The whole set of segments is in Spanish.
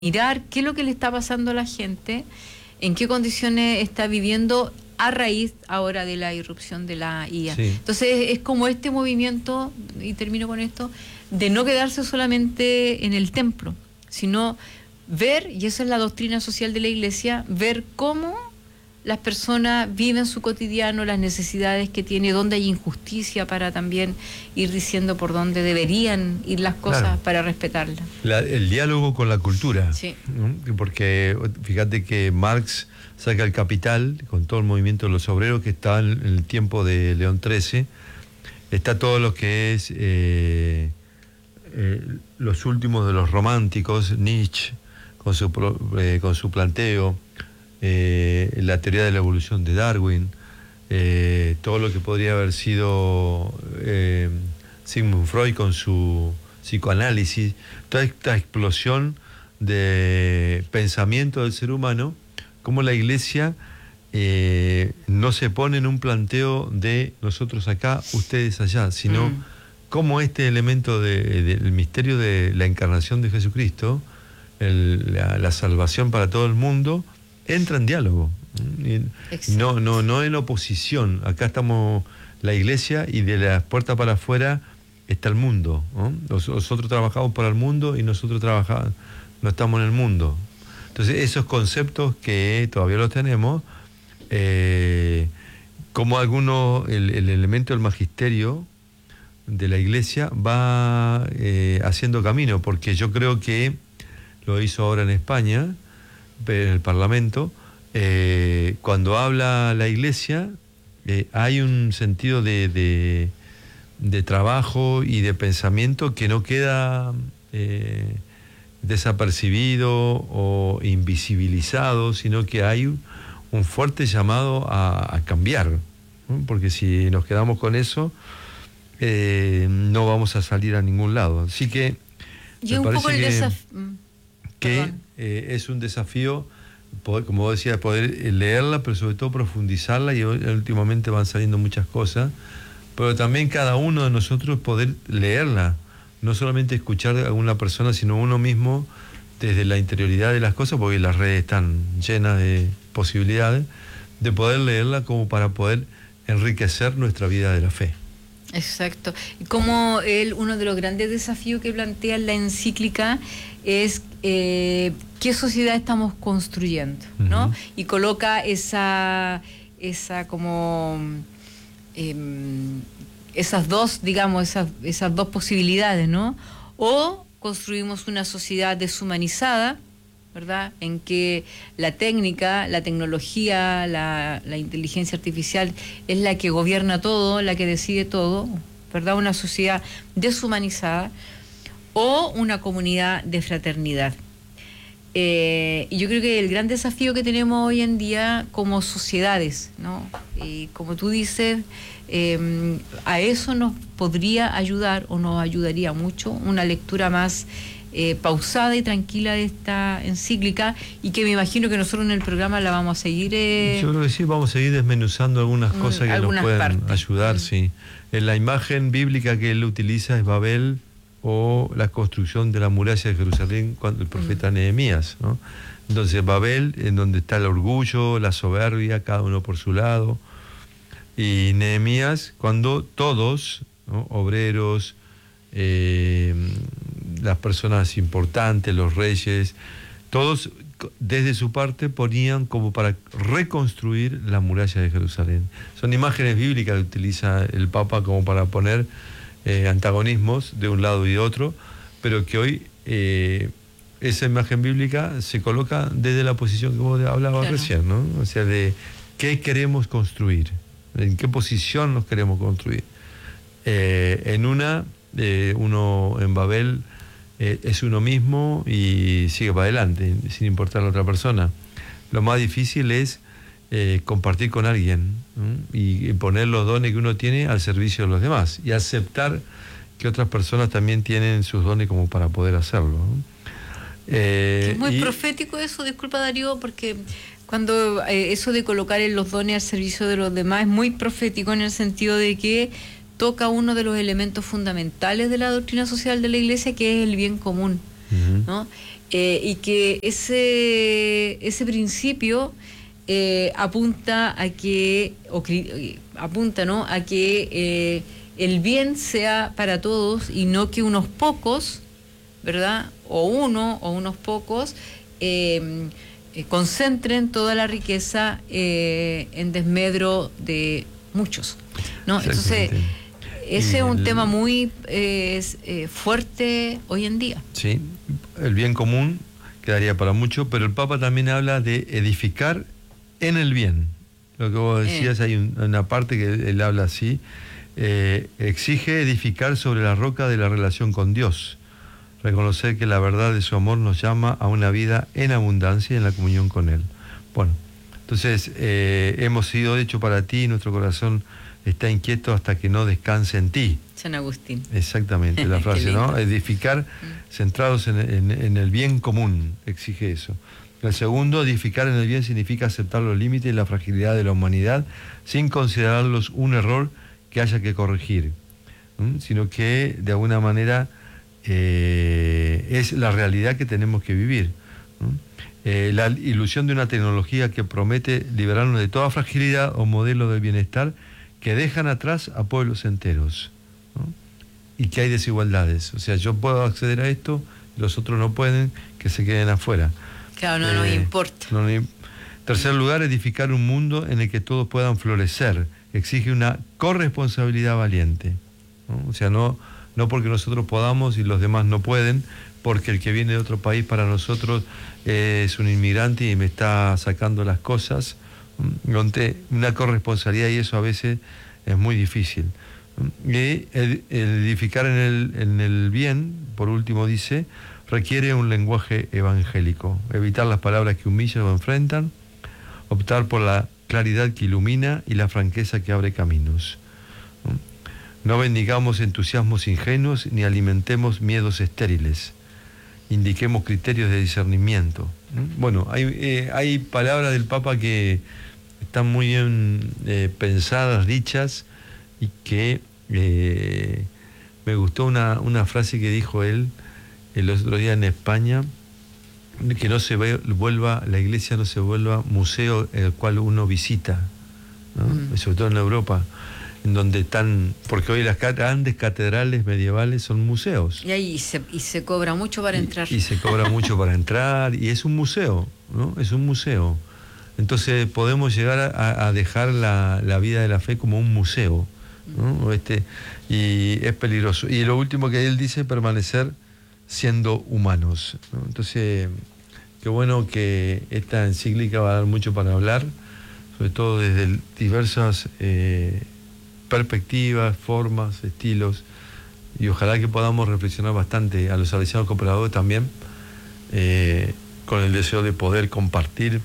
mirar qué es lo que le está pasando a la gente, en qué condiciones está viviendo a raíz ahora de la irrupción de la IA. Sí. Entonces es como este movimiento, y termino con esto, de no quedarse solamente en el templo, sino ver, y esa es la doctrina social de la Iglesia, ver cómo las personas viven su cotidiano, las necesidades que tiene, dónde hay injusticia, para también ir diciendo por dónde deberían ir las cosas, claro, para respetarlas. El diálogo con la cultura. Sí. ¿No? Porque fíjate que Marx saca El Capital, con todo el movimiento de los obreros que está en el tiempo de León XIII, está todo lo que es los últimos de los románticos, Nietzsche, con su planteo, la teoría de la evolución de Darwin, todo lo que podría haber sido Sigmund Freud con su psicoanálisis, toda esta explosión de pensamiento del ser humano, como la Iglesia no se pone en un planteo de nosotros acá, ustedes allá, sino como este elemento del misterio de la encarnación de Jesucristo, la salvación para todo el mundo, entra en diálogo, no en oposición. Acá estamos la Iglesia y de las puertas para afuera está el mundo, ¿no? Nosotros trabajamos para el mundo y nosotros no estamos en el mundo. Entonces esos conceptos que todavía los tenemos, como el elemento del magisterio de la Iglesia va haciendo camino, porque yo creo que lo hizo ahora en España, en el Parlamento, cuando habla la Iglesia, hay un sentido de trabajo y de pensamiento que no queda desapercibido o invisibilizado, sino que hay un fuerte llamado a cambiar, ¿no? Porque si nos quedamos con eso, no vamos a salir a ningún lado. Así que y un poco el desafío que es un desafío, como decía, poder leerla, pero sobre todo profundizarla, y últimamente van saliendo muchas cosas, pero también cada uno de nosotros poder leerla, no solamente escuchar a una persona, sino uno mismo desde la interioridad de las cosas, porque las redes están llenas de posibilidades, de poder leerla como para poder enriquecer nuestra vida de la fe. Exacto. Como uno de los grandes desafíos que plantea en la encíclica es qué sociedad estamos construyendo, ¿no? Uh-huh. Y coloca esas dos posibilidades, ¿no? O construimos una sociedad deshumanizada, ¿verdad?, en que la técnica, la tecnología, la inteligencia artificial es la que gobierna todo, la que decide todo, ¿verdad?, una sociedad deshumanizada, o una comunidad de fraternidad. Y yo creo que el gran desafío que tenemos hoy en día como sociedades, ¿no?, y como tú dices, a eso nos podría ayudar, o nos ayudaría mucho, una lectura más pausada y tranquila de esta encíclica, y que me imagino que nosotros en el programa la vamos a seguir. Yo creo que sí, vamos a seguir desmenuzando algunas cosas que nos pueden ayudar, sí. En la imagen bíblica que él utiliza es Babel, o la construcción de la muralla de Jerusalén cuando el profeta Nehemías, ¿no? Entonces Babel, en donde está el orgullo, la soberbia, cada uno por su lado, y Nehemías, cuando todos, ¿no?, obreros, las personas importantes, los reyes, todos desde su parte ponían como para reconstruir la muralla de Jerusalén. Son imágenes bíblicas que utiliza el Papa como para poner antagonismos de un lado y de otro, pero que hoy esa imagen bíblica se coloca desde la posición que vos hablabas recién, ¿no? O sea, de qué queremos construir, en qué posición nos queremos construir. Uno en Babel es uno mismo y sigue para adelante, sin importar a la otra persona. Lo más difícil es compartir con alguien, ¿no?, y poner los dones que uno tiene al servicio de los demás, y aceptar que otras personas también tienen sus dones como para poder hacerlo, ¿no? Es muy profético eso, disculpa Darío, porque cuando eso de colocar los dones al servicio de los demás es muy profético, en el sentido de que toca uno de los elementos fundamentales de la doctrina social de la Iglesia, que es el bien común, ¿no? y que ese principio apunta a que, apunta, ¿no?, a que el bien sea para todos y no que unos pocos, ¿verdad?, o unos pocos concentren toda la riqueza en desmedro de muchos, ¿no? Entonces, ese es un tema muy fuerte hoy en día. Sí, el bien común quedaría para mucho, pero el Papa también habla de edificar en el bien. Lo que vos decías, hay una parte que él habla así, exige edificar sobre la roca de la relación con Dios, reconocer que la verdad de su amor nos llama a una vida en abundancia y en la comunión con Él. Bueno, entonces hemos sido hechos para ti, nuestro corazón está inquieto hasta que no descanse en ti. San Agustín. Exactamente, la frase, ¿no? Edificar centrados en el bien común, exige eso. El segundo, edificar en el bien significa aceptar los límites y la fragilidad de la humanidad sin considerarlos un error que haya que corregir, sino que de alguna manera es la realidad que tenemos que vivir. La ilusión de una tecnología que promete liberarnos de toda fragilidad o modelo del bienestar que dejan atrás a pueblos enteros, ¿no? Y que hay desigualdades. O sea, yo puedo acceder a esto, los otros no pueden, que se queden afuera. Claro, no nos importa. Tercer lugar, edificar un mundo en el que todos puedan florecer. Exige una corresponsabilidad valiente, ¿no? O sea, no porque nosotros podamos y los demás no pueden, porque el que viene de otro país para nosotros es un inmigrante y me está sacando las cosas. Una corresponsabilidad, y eso a veces es muy difícil. Y el edificar en el bien, por último dice, requiere un lenguaje evangélico, evitar las palabras que humillan o enfrentan, optar por la claridad que ilumina y la franqueza que abre caminos. No bendigamos entusiasmos ingenuos ni alimentemos miedos estériles. Indiquemos criterios de discernimiento. Bueno, hay palabras del Papa que están muy bien pensadas, dichas, y que me gustó una frase que dijo él el otro día en España, que no se vuelva, la iglesia no se vuelva museo el cual uno visita, ¿no? Sobre todo en Europa, en donde están, porque hoy las grandes catedrales medievales son museos. Y se cobra mucho para entrar. Y se cobra mucho para entrar, y es un museo, ¿no? Es un museo. Entonces podemos llegar a dejar la vida de la fe como un museo, ¿no? Y es peligroso. Y lo último que él dice, permanecer siendo humanos, ¿no? Entonces, qué bueno que esta encíclica va a dar mucho para hablar, sobre todo desde diversas perspectivas, formas, estilos, y ojalá que podamos reflexionar bastante a los salesianos cooperadores también, con el deseo de poder compartir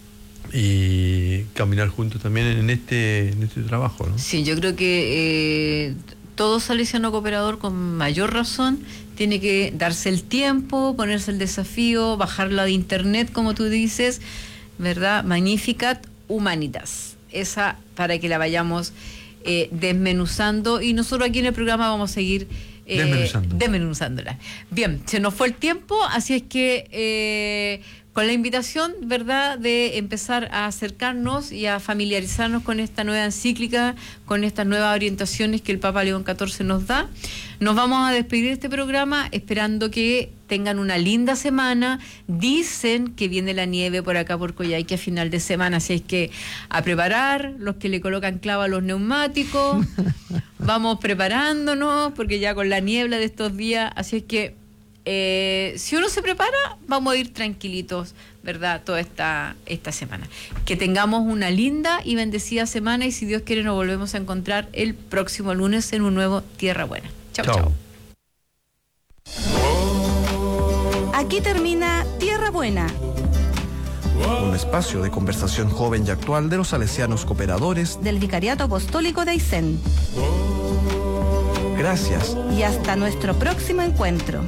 y caminar juntos también en este trabajo, ¿no? Sí, yo creo que todo salesiano cooperador con mayor razón tiene que darse el tiempo, ponerse el desafío, bajarla de internet, como tú dices, ¿verdad? Magnificat Humanitas. Esa, para que la vayamos desmenuzando, y nosotros aquí en el programa vamos a seguir desmenuzándola. Bien, se nos fue el tiempo, así es que con la invitación, ¿verdad?, de empezar a acercarnos y a familiarizarnos con esta nueva encíclica, con estas nuevas orientaciones que el Papa León XIV nos da. Nos vamos a despedir de este programa esperando que tengan una linda semana. Dicen que viene la nieve por acá por Coyhaique a final de semana, así es que a preparar los que le colocan clavo a los neumáticos. Vamos preparándonos porque ya con la niebla de estos días, así es que si uno se prepara, vamos a ir tranquilitos, ¿verdad?, toda esta semana. Que tengamos una linda y bendecida semana, y si Dios quiere nos volvemos a encontrar el próximo lunes en un nuevo Tierra Buena. Chau, chau. Aquí termina Tierra Buena, un espacio de conversación joven y actual de los salesianos cooperadores del Vicariato Apostólico de Aysén. Gracias. Y hasta nuestro próximo encuentro.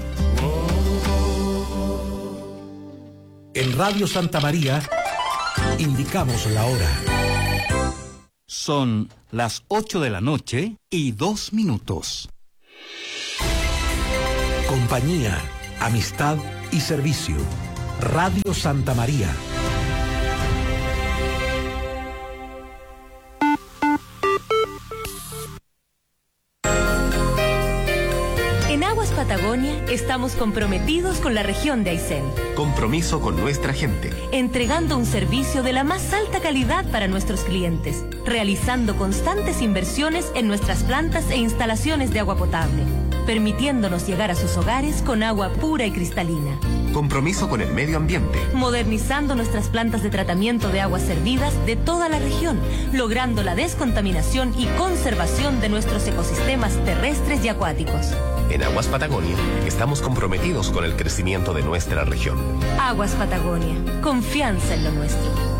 En Radio Santa María indicamos la hora. Son las 8:02 PM. Compañía, amistad y servicio. Radio Santa María. En Aguas Patagonia estamos comprometidos con la región de Aysén. Compromiso con nuestra gente. Entregando un servicio de la más alta calidad para nuestros clientes. Realizando constantes inversiones en nuestras plantas e instalaciones de agua potable. Permitiéndonos llegar a sus hogares con agua pura y cristalina. Compromiso con el medio ambiente. Modernizando nuestras plantas de tratamiento de aguas servidas de toda la región, logrando la descontaminación y conservación de nuestros ecosistemas terrestres y acuáticos. En Aguas Patagonia estamos comprometidos con el crecimiento de nuestra región. Aguas Patagonia, confianza en lo nuestro.